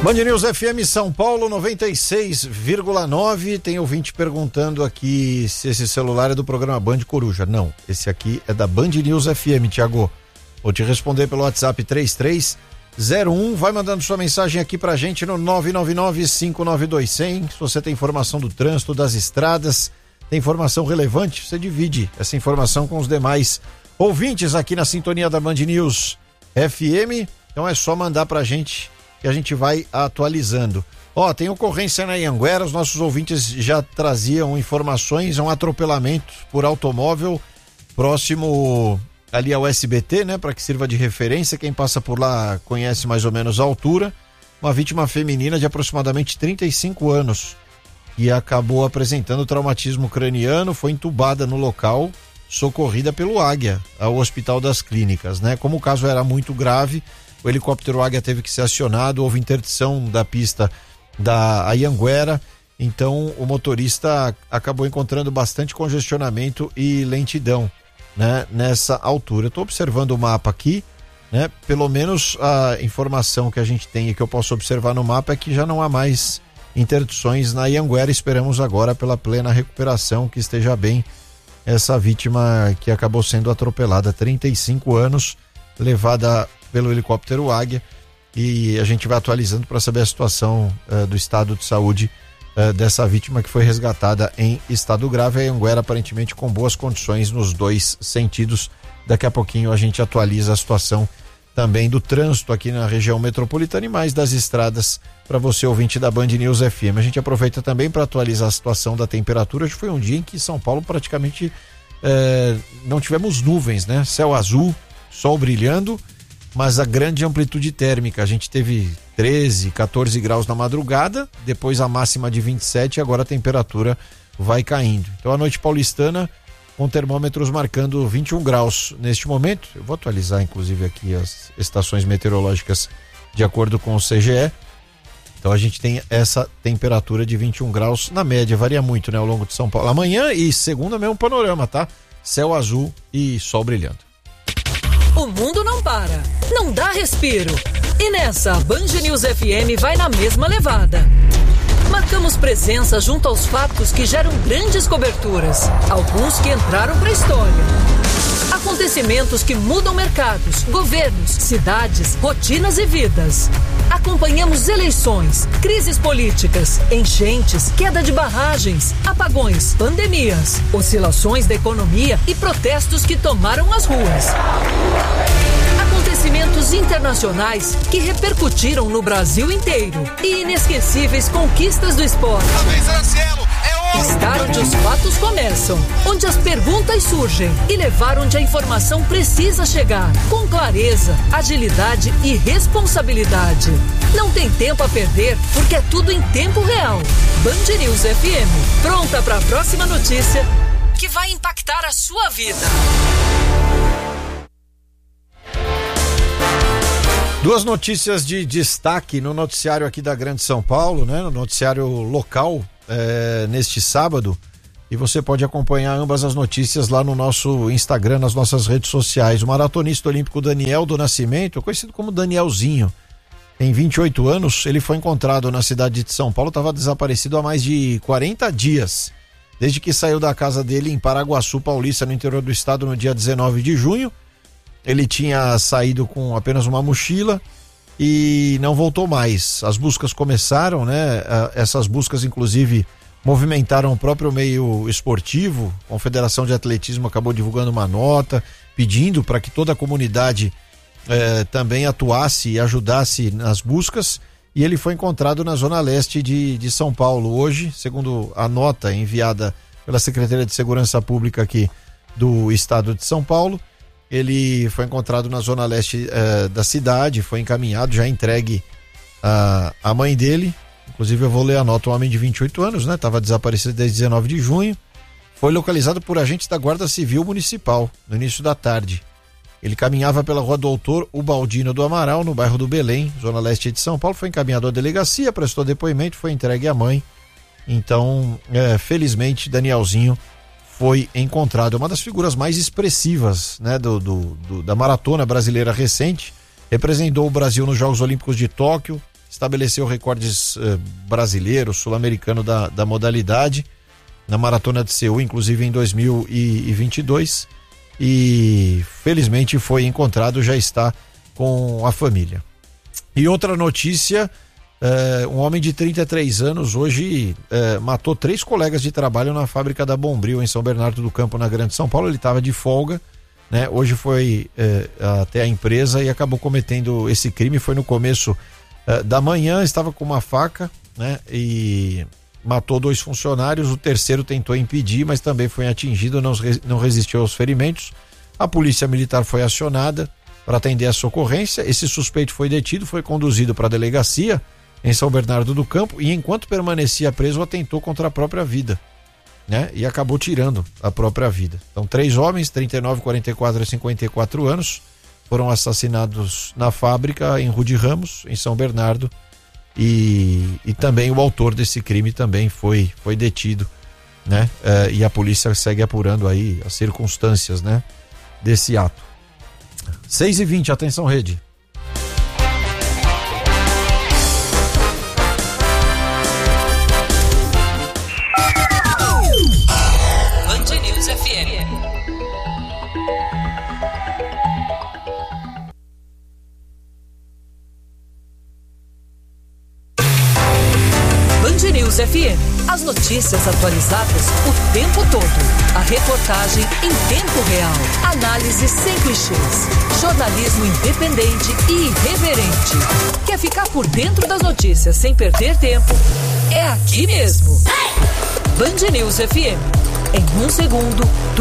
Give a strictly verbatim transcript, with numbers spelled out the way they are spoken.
Band News F M São Paulo noventa e seis vírgula nove. Tem ouvinte perguntando aqui se esse celular é do programa Band Coruja. Não, esse aqui é da Band News F M, Thiago. Vou te responder pelo WhatsApp três três zero um. Vai mandando sua mensagem aqui pra gente no nove nove nove, cinco nove dois, zero zero. Se você tem informação do trânsito, das estradas, tem informação relevante, você divide essa informação com os demais ouvintes aqui na sintonia da Band News F M. Então é só mandar pra gente que a gente vai atualizando. Ó, tem ocorrência na Anhanguera, os nossos ouvintes já traziam informações, é um atropelamento por automóvel próximo ali ao S B T, né, para que sirva de referência, quem passa por lá conhece mais ou menos a altura. Uma vítima feminina de aproximadamente trinta e cinco anos, que acabou apresentando traumatismo craniano, foi entubada no local, socorrida pelo Águia, ao Hospital das Clínicas, né? Como o caso era muito grave, o helicóptero Águia teve que ser acionado, houve interdição da pista da Anhanguera, então o motorista acabou encontrando bastante congestionamento e lentidão, né, nessa altura. Estou observando o mapa aqui, né? Pelo menos a informação que a gente tem e que eu posso observar no mapa é que já não há mais interdições na Anhanguera. Esperamos agora pela plena recuperação, que esteja bem essa vítima que acabou sendo atropelada, trinta e cinco anos, levada pelo helicóptero Águia, e a gente vai atualizando para saber a situação uh, do estado de saúde uh, dessa vítima que foi resgatada em estado grave. A Anhanguera aparentemente com boas condições nos dois sentidos. Daqui a pouquinho a gente atualiza a situação também do trânsito aqui na região metropolitana e mais das estradas para você, ouvinte da Band News F M. A gente aproveita também para atualizar a situação da temperatura. Hoje foi um dia em que São Paulo praticamente eh, não tivemos nuvens, né? Céu azul, sol brilhando, mas a grande amplitude térmica. A gente teve treze, quatorze graus na madrugada, depois a máxima de vinte e sete, e agora a temperatura vai caindo. Então a noite paulistana com termômetros marcando vinte e um graus neste momento. Eu vou atualizar inclusive aqui as estações meteorológicas de acordo com o C G E. Então a gente tem essa temperatura de vinte e um graus na média, varia muito, né, ao longo de São Paulo. Amanhã e segunda mesmo panorama, tá? Céu azul e sol brilhando. O mundo não para, não dá respiro. E nessa, a Band News F M vai na mesma levada. Marcamos presença junto aos fatos que geram grandes coberturas, alguns que entraram para a história. Acontecimentos que mudam mercados, governos, cidades, rotinas e vidas. Acompanhamos eleições, crises políticas, enchentes, queda de barragens, apagões, pandemias, oscilações da economia e protestos que tomaram as ruas. Acontecimentos internacionais que repercutiram no Brasil inteiro e inesquecíveis conquistas do esporte. Estar onde os fatos começam, onde as perguntas surgem e levar onde a informação precisa chegar, com clareza, agilidade e responsabilidade. Não tem tempo a perder, porque é tudo em tempo real. Band News F M, pronta para a próxima notícia que vai impactar a sua vida. Duas notícias de destaque no noticiário aqui da Grande São Paulo, né? No noticiário local, é, neste sábado. E você pode acompanhar ambas as notícias lá no nosso Instagram, nas nossas redes sociais. O maratonista olímpico Daniel do Nascimento, conhecido como Danielzinho, tem vinte e oito anos, ele foi encontrado na cidade de São Paulo, estava desaparecido há mais de quarenta dias. Desde que saiu da casa dele em Paraguaçu Paulista, no interior do estado, no dia dezenove de junho. Ele tinha saído com apenas uma mochila e não voltou mais. As buscas começaram, né? Essas buscas, inclusive, movimentaram o próprio meio esportivo. A Confederação de Atletismo acabou divulgando uma nota pedindo para que toda a comunidade eh, também atuasse e ajudasse nas buscas. E ele foi encontrado na zona leste de, de São Paulo. Hoje, segundo a nota enviada pela Secretaria de Segurança Pública aqui do estado de São Paulo, ele foi encontrado na zona leste eh, da cidade, foi encaminhado, já entregue a, a mãe dele. Inclusive eu vou ler a nota. Um homem de vinte e oito anos, né? Estava desaparecido desde dezenove de junho. Foi localizado por agentes da Guarda Civil Municipal no início da tarde. Ele caminhava pela rua Doutor Ubaldino do Amaral, no bairro do Belém, zona leste de São Paulo. Foi encaminhado à delegacia, prestou depoimento, foi entregue à mãe. Então, eh, felizmente, Danielzinho foi encontrado. É uma das figuras mais expressivas, né, do, do, do, da maratona brasileira recente. Representou o Brasil nos Jogos Olímpicos de Tóquio, estabeleceu recordes uh, brasileiros, sul-americano da, da modalidade, na Maratona de Seul, inclusive em dois mil e vinte e dois, e felizmente foi encontrado, já está com a família. E outra notícia, uh, um homem de trinta e três anos hoje uh, matou três colegas de trabalho na fábrica da Bombril, em São Bernardo do Campo, na Grande São Paulo. Ele estava de folga, né? Hoje foi uh, até a empresa e acabou cometendo esse crime. Foi no começo uh, da manhã, estava com uma faca, né? E matou dois funcionários. O terceiro tentou impedir, mas também foi atingido, não, não resistiu aos ferimentos. A polícia militar foi acionada para atender essa ocorrência. Esse suspeito foi detido, foi conduzido para a delegacia em São Bernardo do Campo e, enquanto permanecia preso, atentou contra a própria vida, né? E acabou tirando a própria vida. Então, três homens, trinta e nove, quarenta e quatro e cinquenta e quatro anos, foram assassinados na fábrica em Rude Ramos, em São Bernardo, e, e também o autor desse crime também foi, foi detido, né? É, e a polícia segue apurando aí as circunstâncias, né, desse ato. seis e vinte, atenção rede. Band News F M. Band News F M. As notícias atualizadas o tempo todo. A reportagem em tempo real. Análise sem clichês. Jornalismo independente e irreverente. Quer ficar por dentro das notícias sem perder tempo? É aqui mesmo. Band News F M. Em um segundo,